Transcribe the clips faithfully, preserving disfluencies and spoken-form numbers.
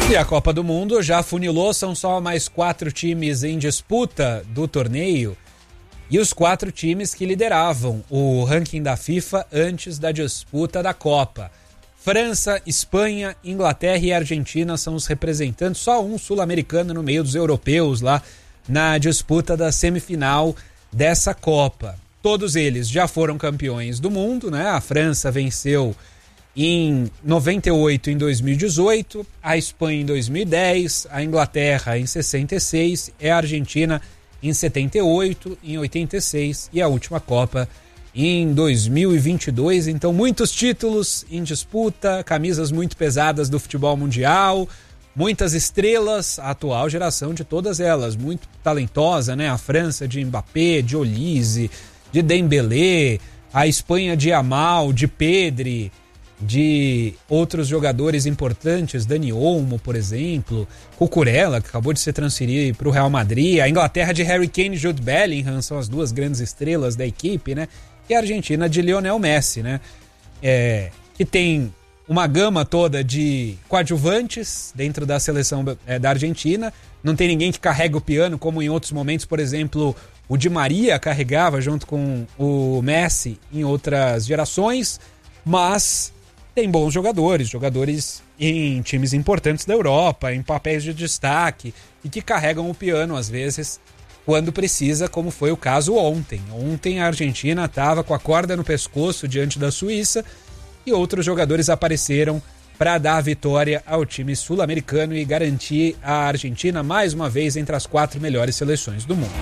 E a Copa do Mundo já funilou, são só mais quatro times em disputa do torneio e os quatro times que lideravam o ranking da FIFA antes da disputa da Copa. França, Espanha, Inglaterra e Argentina são os representantes, só um sul-americano no meio dos europeus lá na disputa da semifinal dessa Copa. Todos eles já foram campeões do mundo, né? A França venceu em noventa e oito, em dois mil e dezoito, a Espanha em dois mil e dez, a Inglaterra em sessenta e seis, e a Argentina em setenta e oito, em oitenta e seis e a última Copa em dois mil e vinte e dois. Então, muitos títulos em disputa, camisas muito pesadas do futebol mundial, muitas estrelas, a atual geração de todas elas, muito talentosa, né? A França de Mbappé, de Olise, de Dembélé, a Espanha de Yamal, de Pedri, de outros jogadores importantes, Dani Olmo, por exemplo, Cucurella, que acabou de se transferir para o Real Madrid, a Inglaterra de Harry Kane e Jude Bellingham, são as duas grandes estrelas da equipe, né? E a Argentina de Lionel Messi, né? É, que tem uma gama toda de coadjuvantes dentro da seleção é, da Argentina, não tem ninguém que carrega o piano, como em outros momentos, por exemplo, o Di Maria carregava junto com o Messi em outras gerações, mas tem bons jogadores, jogadores em times importantes da Europa, em papéis de destaque e que carregam o piano às vezes quando precisa, como foi o caso ontem. Ontem a Argentina estava com a corda no pescoço diante da Suíça e outros jogadores apareceram para dar a vitória ao time sul-americano e garantir a Argentina mais uma vez entre as quatro melhores seleções do mundo.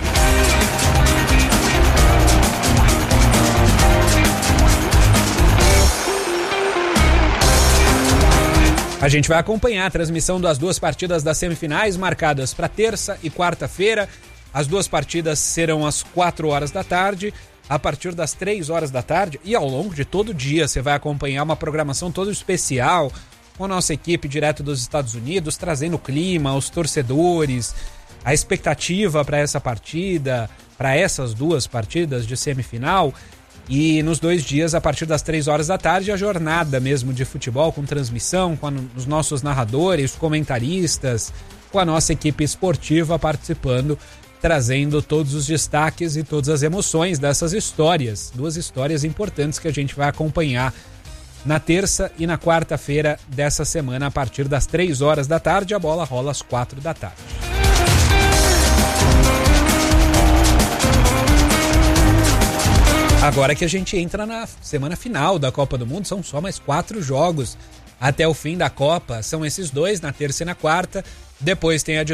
A gente vai acompanhar a transmissão das duas partidas das semifinais, marcadas para terça e quarta-feira. As duas partidas serão às quatro horas da tarde, a partir das três horas da tarde, e ao longo de todo o dia você vai acompanhar uma programação toda especial com a nossa equipe direto dos Estados Unidos, trazendo o clima, os torcedores, a expectativa para essa partida, para essas duas partidas de semifinal. E nos dois dias, a partir das três horas da tarde, a jornada mesmo de futebol, com transmissão, com os nossos narradores, comentaristas, com a nossa equipe esportiva participando, trazendo todos os destaques e todas as emoções dessas histórias. Duas histórias importantes que a gente vai acompanhar na terça e na quarta-feira dessa semana, a partir das três horas da tarde. A bola rola às quatro da tarde. Agora que a gente entra na semana final da Copa do Mundo, são só mais quatro jogos até o fim da Copa. São esses dois, na terça e na quarta. Depois tem a